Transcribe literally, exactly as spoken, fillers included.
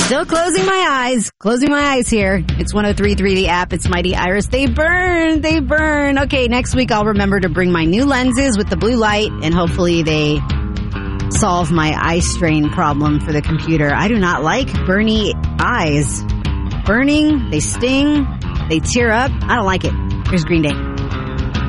Still closing my eyes. Closing my eyes here. It's one oh three point three, the app. It's Mighty Iris. They burn. They burn. Okay, next week I'll remember to bring my new lenses with the blue light, and hopefully they solve my eye strain problem for the computer. I do not like burny eyes. Burning, they sting, they tear up. I don't like it. Here's Green Day.